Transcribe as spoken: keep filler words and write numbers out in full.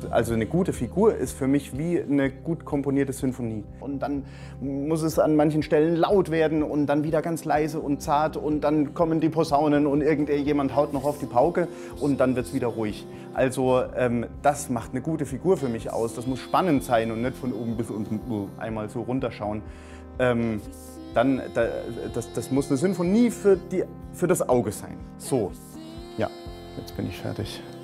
Also eine gute Figur ist für mich wie eine gut komponierte Sinfonie. Und dann muss es an manchen Stellen laut werden und dann wieder ganz leise und zart und dann kommen die Posaunen und irgendjemand haut noch auf die Pauke und dann wird es wieder ruhig. Also ähm, das macht eine gute Figur für mich aus. Das muss spannend sein und nicht von oben bis unten einmal so runterschauen. Ähm, dann, da, das, das muss eine Sinfonie für, die, für das Auge sein. So, ja, jetzt bin ich fertig.